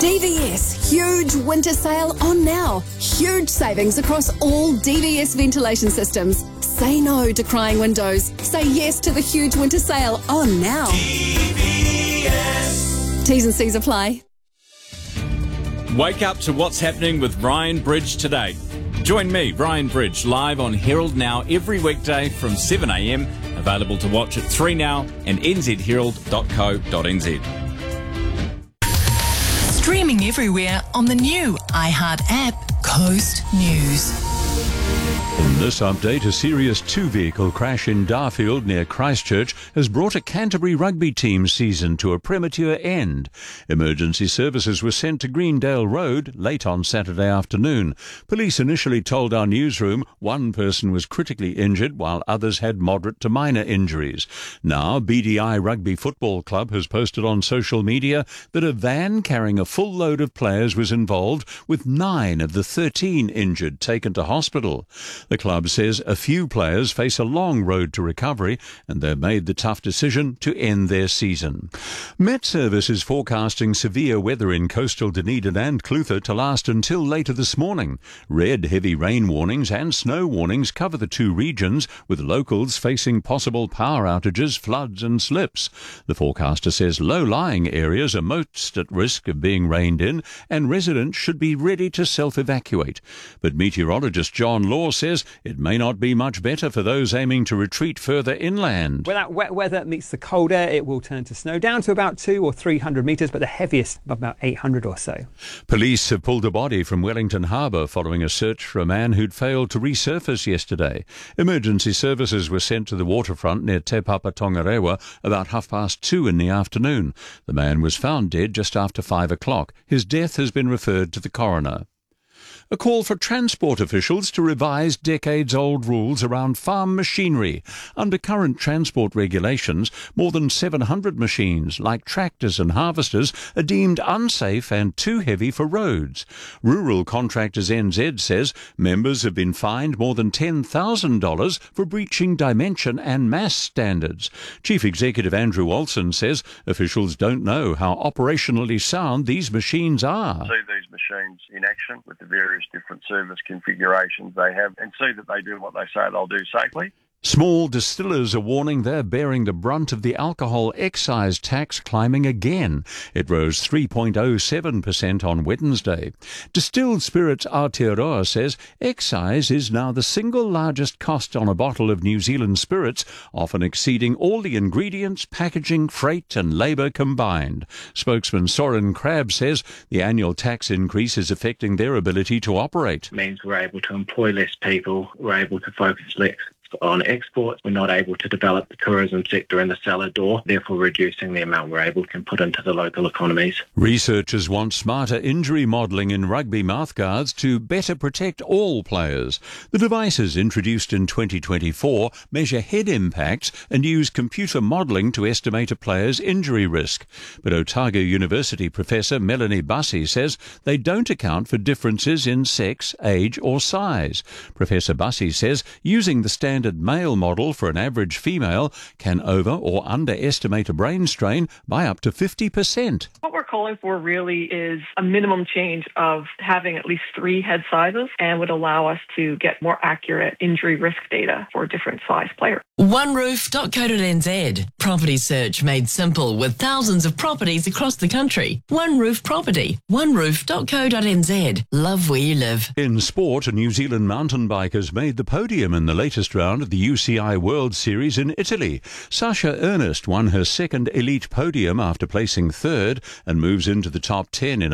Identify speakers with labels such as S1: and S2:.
S1: DVS huge winter sale on now. Huge savings across all DVS ventilation systems. Say no to crying windows. Say yes to the huge winter sale on now. DVS. T's and C's apply.
S2: Wake up to what's happening with Ryan Bridge today. Join me, Ryan Bridge, live on Herald Now every weekday from 7 a.m. Available to watch at 3Now and nzherald.co.nz.
S3: Streaming everywhere on the new iHeart app, Coast News.
S4: In this update, a serious two-vehicle crash in Darfield near Christchurch has brought a Canterbury rugby team season to a premature end. Emergency services were sent to Greendale Road late on Saturday afternoon. Police initially told our newsroom one person was critically injured while others had moderate to minor injuries. Now, BDI Rugby Football Club has posted on social media that a van carrying a full load of players was involved, with 9 of the 13 injured taken to hospital. The club says a few players face a long road to recovery and they've made the tough decision to end their season. Met Service is forecasting severe weather in coastal Dunedin and Clutha to last until later this morning. Red heavy rain warnings and snow warnings cover the two regions, with locals facing possible power outages, floods and slips. The forecaster says low-lying areas are most at risk of being rained in and residents should be ready to self-evacuate. But meteorologist John Law says it may not be much better for those aiming to retreat further inland.
S5: When that wet weather meets the cold air, it will turn to snow down to about 200 or 300 metres, but the heaviest about 800 or so.
S4: Police have pulled a body from Wellington Harbour following a search for a man who'd failed to resurface yesterday. Emergency services were sent to the waterfront near Te Papa Tongarewa about 2:30 in the afternoon. The man was found dead just after 5 o'clock. His death has been referred to the coroner. A call for transport officials to revise decades-old rules around farm machinery. Under current transport regulations, more than 700 machines, like tractors and harvesters, are deemed unsafe and too heavy for roads. Rural Contractors NZ says members have been fined more than $10,000 for breaching dimension and mass standards. Chief Executive Andrew Olsen says officials don't know how operationally sound these machines are.
S6: See these machines in action with the various different service configurations they have and see that they do what they say they'll do safely.
S4: Small distillers are warning they're bearing the brunt of the alcohol excise tax climbing again. It rose 3.07% on Wednesday. Distilled Spirits Aotearoa says excise is now the single largest cost on a bottle of New Zealand spirits, often exceeding all the ingredients, packaging, freight and labour combined. Spokesman Soren Crabb says the annual tax increase is affecting their ability to operate.
S7: It means we're able to employ less people, we're able to focus less on exports. We're not able to develop the tourism sector and the cellar door, therefore reducing the amount we're able to put into the local economies.
S4: Researchers want smarter injury modelling in rugby mouthguards to better protect all players. The devices introduced in 2024 measure head impacts and use computer modelling to estimate a player's injury risk. But Otago University professor Melanie Bussey says they don't account for differences in sex, age or size. Professor Bussey says using the standard male model for an average female can over or underestimate a brain strain by up to 50%.
S8: What we're calling for really is a minimum change of having at least 3 head sizes and would allow us to get more accurate injury risk data for different size players.
S3: OneRoof.co.nz. Property search made simple with thousands of properties across the country. One Roof Property. OneRoof.co.nz. Love where you live.
S4: In sport, New Zealand mountain bikers made the podium in the latest round of the UCI World Series in Italy. Sasha Ernest won her second elite podium after placing third and moves into the top 10 in